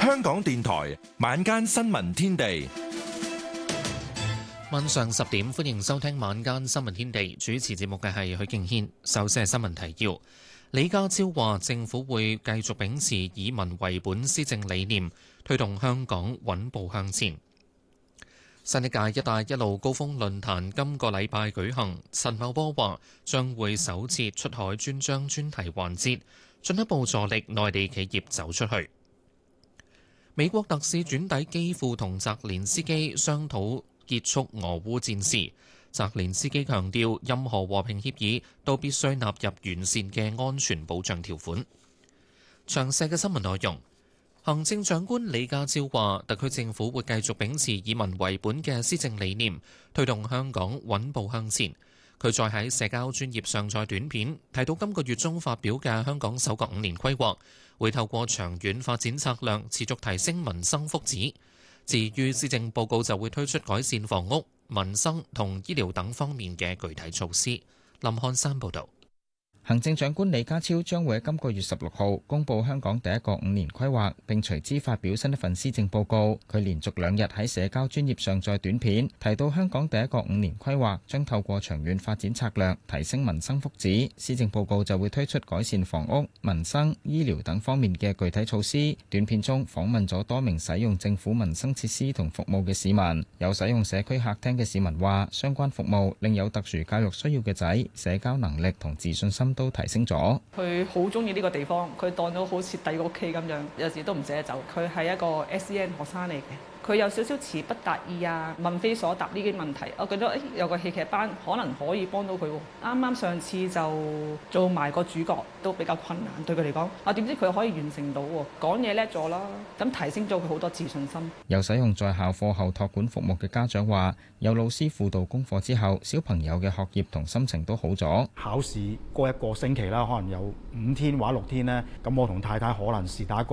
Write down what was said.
香港電台晚間新聞天地， 晚上10點，歡迎收聽晚間新聞天地。主持節目嘅係許敬軒。首先係新聞提要。李家超話，政府會繼續秉持以民為本施政理念，推動香港穩步向前。新一屆「一帶一路」高峰論壇今個禮拜舉行，陳茂波話將會首設出海專章專題環節，進一步助力內地企業走出去。美國特使轉抵基輔同澤連斯基商討結束俄烏戰事。澤連斯基強調，任何和平協議都必須納入完善嘅安全保障條款。詳細嘅新聞內容。行政長官李家超話，特區政府會繼續秉持以民為本嘅施政理念，推動香港穩步向前。佢再喺社交專頁上載短片，提到今個月中發表嘅香港首個5年規劃，會透過長遠發展策略持續提升民生福祉。至於施政報告就會推出改善房屋、民生同醫療等方面嘅具體措施。林漢山報導。 行政長官李家超將會喺今個月16號公布香港第一個5年規劃，並隨之發表新一份施政報告。佢連續2日喺社交專頁上載短片，提到香港第一個5年規劃將透過長遠發展策略提升民生福祉。施政報告就會推出改善房屋、民生、醫療等方面嘅具體措施。短片中訪問咗多名使用政府民生設施同服務嘅市民，有使用社區客廳嘅市民話，相關服務令有特殊教育需要嘅仔社交能力同自信心都提升咗。 佢好中意呢個地方，佢當到好似第二個屋企咁樣，有時都唔捨得走。佢係一個 SEN 學生嚟嘅。佢有少少詞不達意啊，問非所答呢啲問題，我覺得有個戲劇班可能可以幫到佢喎。啱啱上次就做埋個主角都比較困難對佢嚟講，點知佢可以完成到喎，講嘢叻咗啦，咁提升咗佢好多自信心。 有使用在校課後託管服務嘅家長話，有老師輔導功課之後，小朋友嘅學業同心情都好咗。 考試嗰一個星期啦，可能有5天或者6天呢，咁我同太太可能是打一個